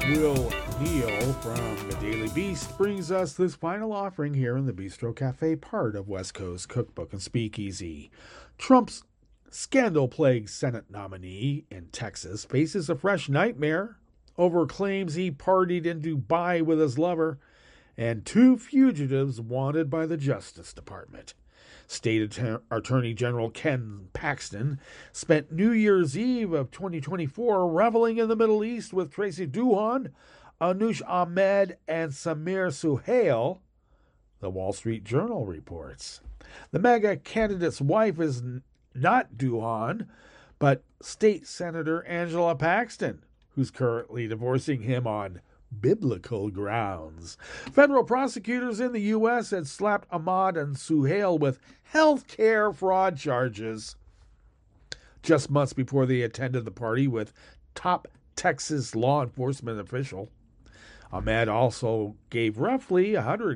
Will Neal from the Daily Beast brings us this final offering here in the Bistro Cafe, part of West Coast Cookbook and Speakeasy. Trump's scandal-plagued Senate nominee in Texas faces a fresh nightmare over claims he partied in Dubai with his lover and 2 fugitives wanted by the Justice Department. State Attorney General Ken Paxton spent New Year's Eve of 2024 reveling in the Middle East with Tracy Duhan, Anush Ahmed, and Samir Suhail, the Wall Street Journal reports. The MAGA candidate's wife is not Duhan, but State Senator Angela Paxton, who's currently divorcing him on biblical grounds. Federal prosecutors in the U.S. had slapped Ahmad and Suhail with health care fraud charges just months before they attended the party with top Texas law enforcement official. Ahmad also gave roughly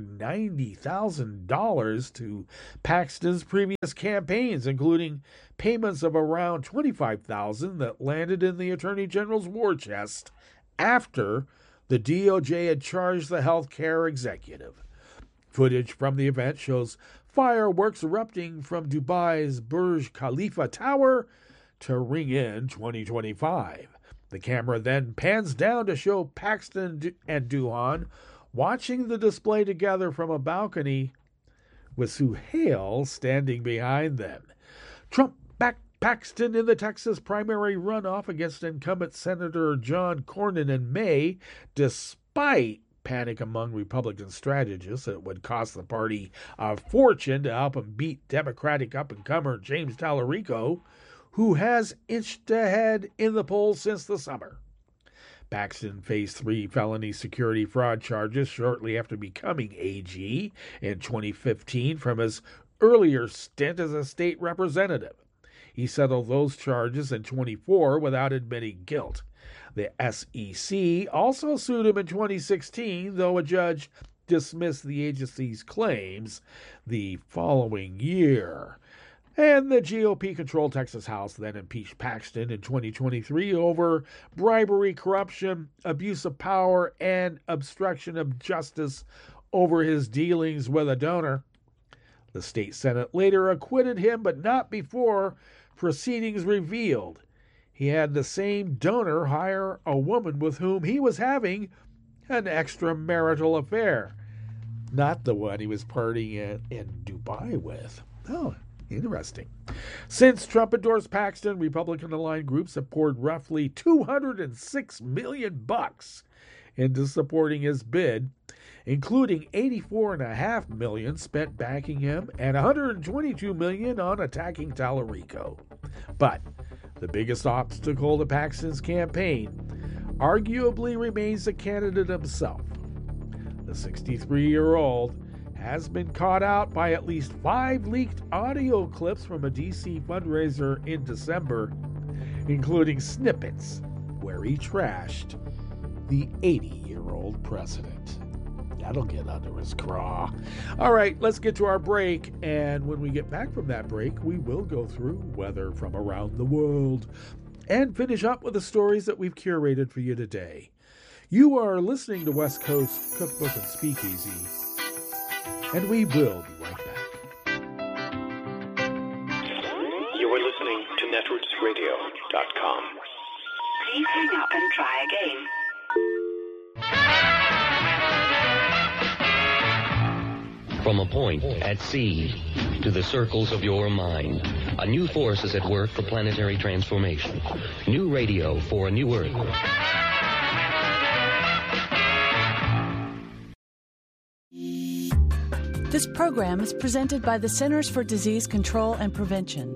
$190,000 to Paxton's previous campaigns, including payments of around $25,000 that landed in the Attorney General's war chest after the DOJ had charged the healthcare executive. Footage from the event shows fireworks erupting from Dubai's Burj Khalifa Tower to ring in 2025. The camera then pans down to show Paxton and Duhan watching the display together from a balcony with Suhail standing behind them. Trump backed Paxton in the Texas primary runoff against incumbent Senator John Cornyn in May, despite panic among Republican strategists that it would cost the party a fortune to help him beat Democratic up-and-comer James Tallarico, who has inched ahead in the polls since the summer. Paxton faced 3 felony security fraud charges shortly after becoming AG in 2015 from his earlier stint as a state representative. He settled those charges in 2024 without admitting guilt. The SEC also sued him in 2016, though a judge dismissed the agency's claims the following year. And the GOP-controlled Texas House then impeached Paxton in 2023 over bribery, corruption, abuse of power, and obstruction of justice over his dealings with a donor. The state Senate later acquitted him, but not before proceedings revealed he had the same donor hire a woman with whom he was having an extramarital affair, not the one he was partying in Dubai with. Oh, interesting. Since Trump endorsed Paxton, Republican-aligned groups have poured roughly $206 million into supporting his bid, including $84.5 million spent backing him and $122 million on attacking Tallarico. But the biggest obstacle to Paxton's campaign arguably remains the candidate himself. The 63-year-old has been caught out by at least 5 leaked audio clips from a D.C. fundraiser in December, including snippets where he trashed the 80-year-old president. That'll get under his craw. All right, let's get to our break. And when we get back from that break, we will go through weather from around the world and finish up with the stories that we've curated for you today. You are listening to West Coast Cookbook and Speakeasy, and we will be right back. You are listening to netrootsradio.com. Please hang up and try again. From a point at sea to the circles of your mind, a new force is at work for planetary transformation. New radio for a new Earth. This program is presented by the Centers for Disease Control and Prevention.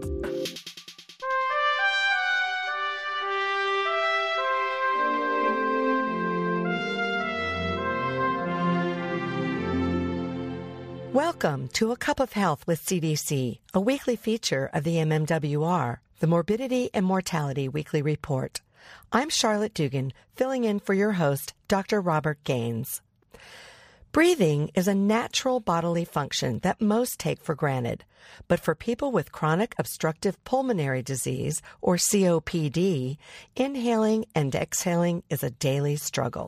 Welcome to A Cup of Health with CDC, a weekly feature of the MMWR, the Morbidity and Mortality Weekly Report. I'm Charlotte Dugan, filling in for your host, Dr. Robert Gaines. Breathing is a natural bodily function that most take for granted, but for people with chronic obstructive pulmonary disease, or COPD, inhaling and exhaling is a daily struggle.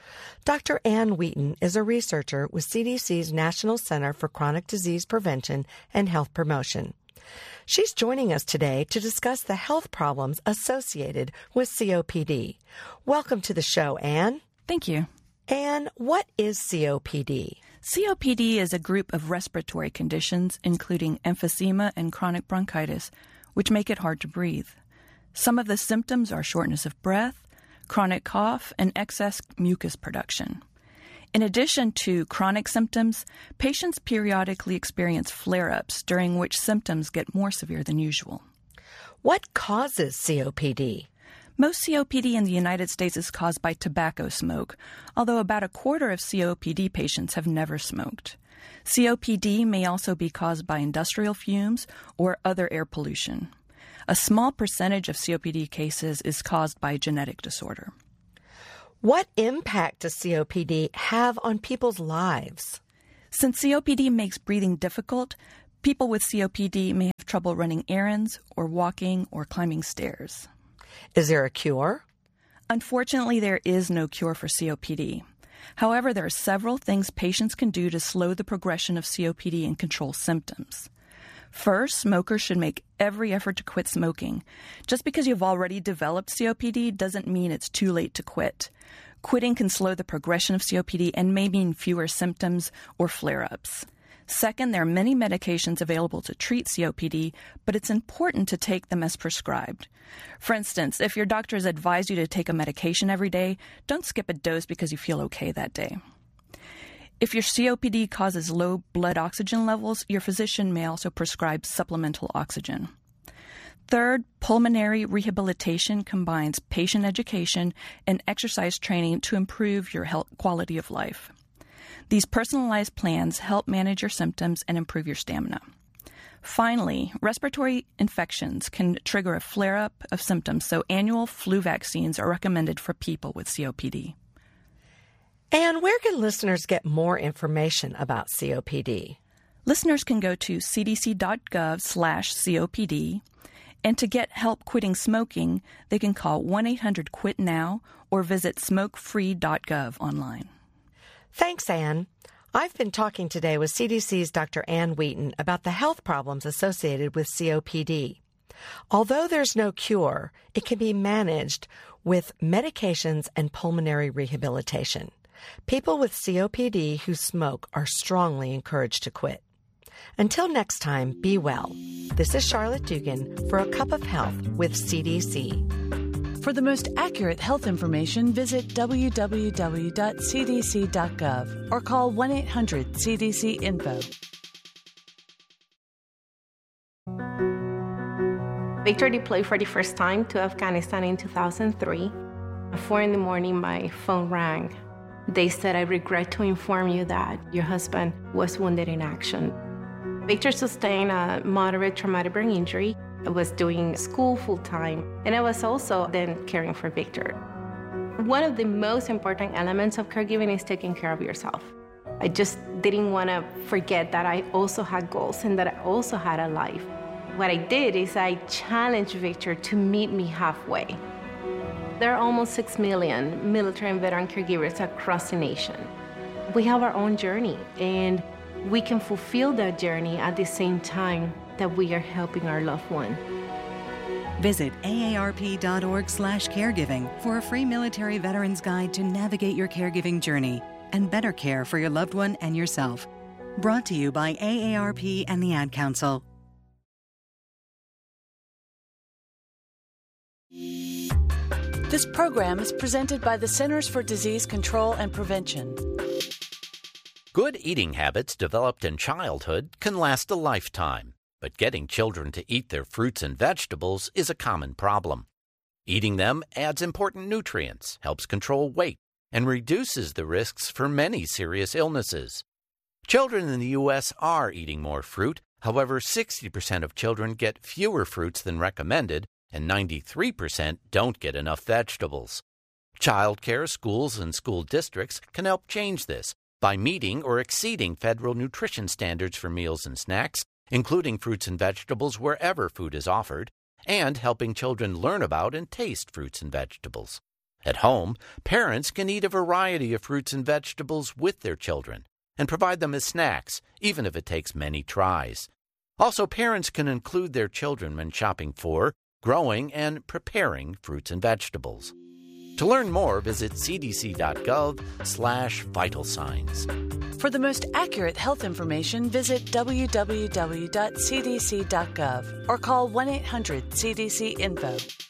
Dr. Ann Wheaton is a researcher with CDC's National Center for Chronic Disease Prevention and Health Promotion. She's joining us today to discuss the health problems associated with COPD. Welcome to the show, Ann. Thank you. Ann, what is COPD? COPD is a group of respiratory conditions, including emphysema and chronic bronchitis, which make it hard to breathe. Some of the symptoms are shortness of breath, chronic cough, and excess mucus production. In addition to chronic symptoms, patients periodically experience flare-ups, during which symptoms get more severe than usual. What causes COPD? Most COPD in the United States is caused by tobacco smoke, although about a quarter of COPD patients have never smoked. COPD may also be caused by industrial fumes or other air pollution. A small percentage of COPD cases is caused by genetic disorder. What impact does COPD have on people's lives? Since COPD makes breathing difficult, people with COPD may have trouble running errands or walking or climbing stairs. Is there a cure? Unfortunately, there is no cure for COPD. However, there are several things patients can do to slow the progression of COPD and control symptoms. First, smokers should make every effort to quit smoking. Just because you've already developed COPD doesn't mean it's too late to quit. Quitting can slow the progression of COPD and may mean fewer symptoms or flare-ups. Second, there are many medications available to treat COPD, but it's important to take them as prescribed. For instance, if your doctor has advised you to take a medication every day, don't skip a dose because you feel okay that day. If your COPD causes low blood oxygen levels, your physician may also prescribe supplemental oxygen. Third, pulmonary rehabilitation combines patient education and exercise training to improve your health quality of life. These personalized plans help manage your symptoms and improve your stamina. Finally, respiratory infections can trigger a flare-up of symptoms, so annual flu vaccines are recommended for people with COPD. And where can listeners get more information about COPD? Listeners can go to cdc.gov/COPD, and to get help quitting smoking, they can call 1-800-QUIT-NOW or visit smokefree.gov online. Thanks, Ann. I've been talking today with CDC's Dr. Ann Wheaton about the health problems associated with COPD. Although there's no cure, it can be managed with medications and pulmonary rehabilitation. People with COPD who smoke are strongly encouraged to quit. Until next time, be well. This is Charlotte Dugan for A Cup of Health with CDC. For the most accurate health information, visit www.cdc.gov or call 1-800-CDC-INFO. Victor deployed for the first time to Afghanistan in 2003. At 4 a.m, my phone rang. They said, "I regret to inform you that your husband was wounded in action." Victor sustained a moderate traumatic brain injury. I was doing school full-time, and I was also then caring for Victor. One of the most important elements of caregiving is taking care of yourself. I just didn't want to forget that I also had goals and that I also had a life. What I did is I challenged Victor to meet me halfway. There are almost 6 million military and veteran caregivers across the nation. We have our own journey, and we can fulfill that journey at the same time that we are helping our loved one. Visit aarp.org/caregiving for a free military veterans guide to navigate your caregiving journey and better care for your loved one and yourself. Brought to you by AARP and the Ad Council. This program is presented by the Centers for Disease Control and Prevention. Good eating habits developed in childhood can last a lifetime, but getting children to eat their fruits and vegetables is a common problem. Eating them adds important nutrients, helps control weight, and reduces the risks for many serious illnesses. Children in the U.S. are eating more fruit. However, 60% of children get fewer fruits than recommended, and 93% don't get enough vegetables. Child care, schools, and school districts can help change this by meeting or exceeding federal nutrition standards for meals and snacks, including fruits and vegetables wherever food is offered, and helping children learn about and taste fruits and vegetables. At home, parents can eat a variety of fruits and vegetables with their children and provide them as snacks, even if it takes many tries. Also, parents can include their children when shopping for, growing, and preparing fruits and vegetables. To learn more, visit cdc.gov/vital signs. For the most accurate health information, visit www.cdc.gov or call 1-800-CDC-INFO.